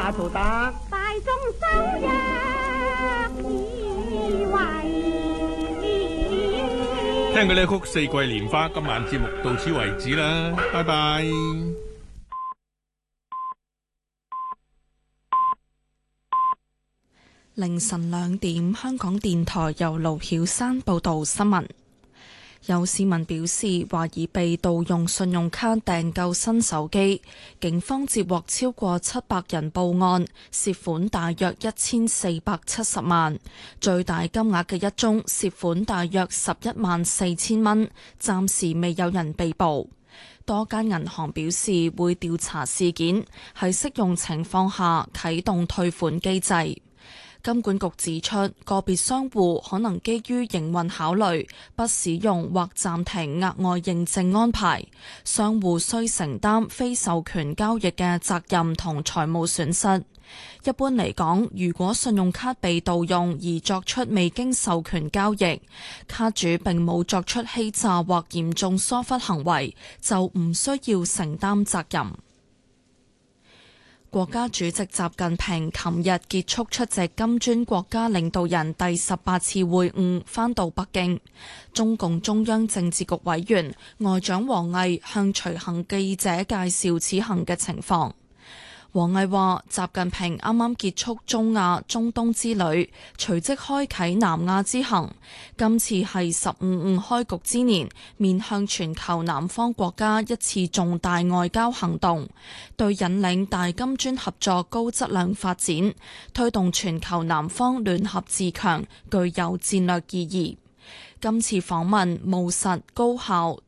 大葡得， 大眾收約以為。 聽過呢曲《四季蓮花》，今晚節目到此為止啦，拜拜。 凌晨2點，香港電台由盧曉山報道新聞。有市民表示懷疑被盜用信用卡訂購新手機，警方接獲超過700人報案，涉款大約1470萬，最大金額嘅一宗涉款大約114000蚊，暫時未有人被捕。多間銀行表示會調查事件，喺適用情況下啟動退款機制。金管局指出，個別商戶可能基於營運考慮，不使用或暫停額外認證安排，商戶需承擔非授權交易嘅責任同財務損失。一般嚟講，如果信用卡被盜用而作出未經授權交易，卡主並冇作出欺詐或嚴重疏忽行為，就唔需要承擔責任。國家主席習近平琴日結束出席金磚國家領導人第18次會晤，返到北京。中共中央政治局委員外長王毅向隨行記者介紹此行嘅情況。王毅話：習近平啱啱結束中亞、中東之旅，隨即開啟南亞之行。今次係15開局之年，面向全球南方國家一次重大外交行動，對引領大金磚合作高質量發展、推動全球南方聯合自強具有戰略意義。今次訪問務實高效，